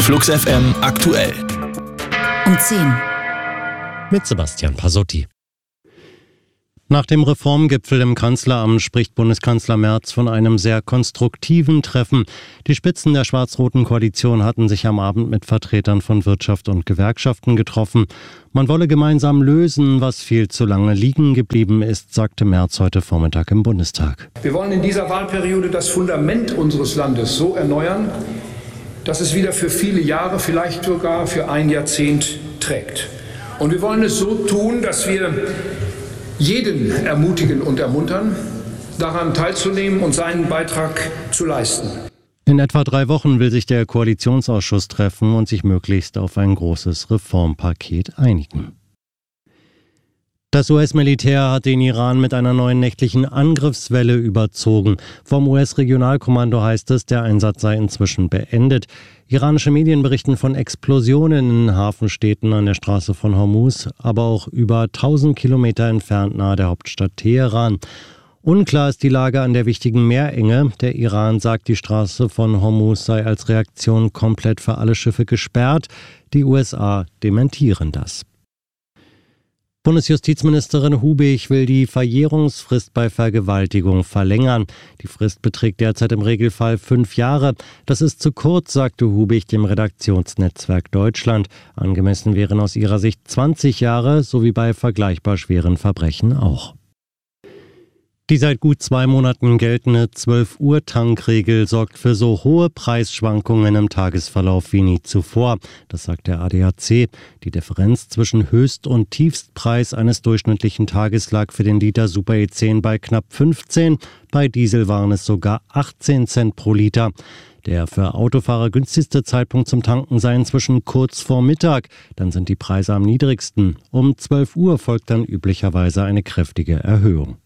Flux FM aktuell. Um 10. Mit Sebastian Pasotti. Nach dem Reformgipfel im Kanzleramt spricht Bundeskanzler Merz von einem sehr konstruktiven Treffen. Die Spitzen der schwarz-roten Koalition hatten sich am Abend mit Vertretern von Wirtschaft und Gewerkschaften getroffen. Man wolle gemeinsam lösen, was viel zu lange liegen geblieben ist, sagte Merz heute Vormittag im Bundestag. Wir wollen in dieser Wahlperiode das Fundament unseres Landes so erneuern, dass es wieder für viele Jahre, vielleicht sogar für ein Jahrzehnt trägt. Und wir wollen es so tun, dass wir jeden ermutigen und ermuntern, daran teilzunehmen und seinen Beitrag zu leisten. In etwa 3 Wochen will sich der Koalitionsausschuss treffen und sich möglichst auf ein großes Reformpaket einigen. Das US-Militär hat den Iran mit einer neuen nächtlichen Angriffswelle überzogen. Vom US-Regionalkommando heißt es, der Einsatz sei inzwischen beendet. Iranische Medien berichten von Explosionen in Hafenstädten an der Straße von Hormuz, aber auch über 1000 Kilometer entfernt nahe der Hauptstadt Teheran. Unklar ist die Lage an der wichtigen Meerenge. Der Iran sagt, die Straße von Hormuz sei als Reaktion komplett für alle Schiffe gesperrt. Die USA dementieren das. Bundesjustizministerin Hubig will die Verjährungsfrist bei Vergewaltigung verlängern. Die Frist beträgt derzeit im Regelfall 5 Jahre. Das ist zu kurz, sagte Hubig dem Redaktionsnetzwerk Deutschland. Angemessen wären aus ihrer Sicht 20 Jahre, so wie bei vergleichbar schweren Verbrechen auch. Die seit gut 2 Monaten geltende 12-Uhr-Tankregel sorgt für so hohe Preisschwankungen im Tagesverlauf wie nie zuvor. Das sagt der ADAC. Die Differenz zwischen Höchst- und Tiefstpreis eines durchschnittlichen Tages lag für den Liter Super E10 bei knapp 15. Bei Diesel waren es sogar 18 Cent pro Liter. Der für Autofahrer günstigste Zeitpunkt zum Tanken sei inzwischen kurz vor Mittag. Dann sind die Preise am niedrigsten. Um 12 Uhr folgt dann üblicherweise eine kräftige Erhöhung.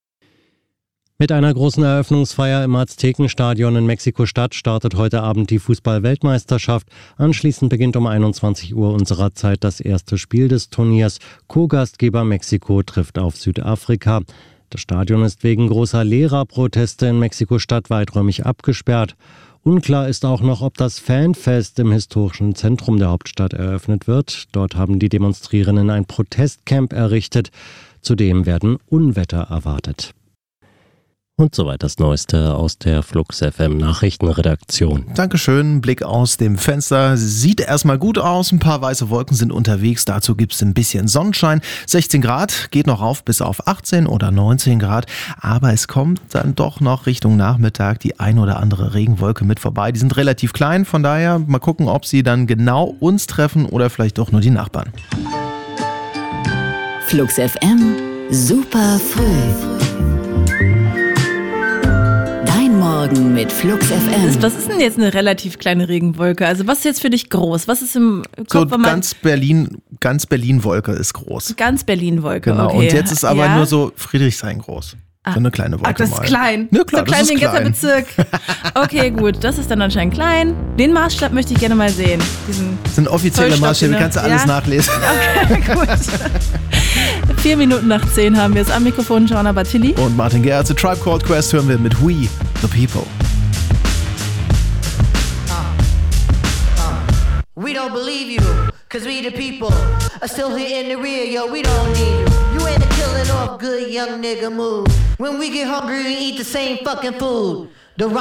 Mit einer großen Eröffnungsfeier im Aztekenstadion in Mexiko-Stadt startet heute Abend die Fußball-Weltmeisterschaft. Anschließend beginnt um 21 Uhr unserer Zeit das erste Spiel des Turniers. Co-Gastgeber Mexiko trifft auf Südafrika. Das Stadion ist wegen großer Lehrerproteste in Mexiko-Stadt weiträumig abgesperrt. Unklar ist auch noch, ob das Fanfest im historischen Zentrum der Hauptstadt eröffnet wird. Dort haben die Demonstrierenden ein Protestcamp errichtet. Zudem werden Unwetter erwartet. Und soweit das Neueste aus der Flux FM Nachrichtenredaktion. Dankeschön. Blick aus dem Fenster. Sieht erstmal gut aus. Ein paar weiße Wolken sind unterwegs. Dazu gibt es ein bisschen Sonnenschein. 16 Grad, geht noch auf bis auf 18 oder 19 Grad. Aber es kommt dann doch noch Richtung Nachmittag die ein oder andere Regenwolke mit vorbei. Die sind relativ klein. Von daher mal gucken, ob sie dann genau uns treffen oder vielleicht doch nur die Nachbarn. Flux FM, super früh. Morgen mit Flux FM. Was ist denn jetzt eine relativ kleine Regenwolke? Also was ist jetzt für dich groß? Was ist im Kopf? So ganz Berlin-Wolke ist groß. Ganz Berlin-Wolke, genau. Okay. Und jetzt ist aber nur so Friedrichshain groß. So eine kleine Wolke. Das ist klein. Ja, klar, so klein das wie ist ein ganzer Bezirk. Okay, gut. Das ist dann anscheinend klein. Den Maßstab möchte ich gerne mal sehen. Das sind offizielle Maßstäbe, kannst du alles nachlesen. Okay, gut. 4 Minuten nach 10 haben wir es am Mikrofon. Joanna Batilli. Und Martin Gerz. The Tribe Called Quest hören wir mit We, the People. We don't believe you, cause we the people are still here in the rear, yo, we don't need you. You ain't a killing off good young nigga move. When we get hungry, we eat the same fucking food.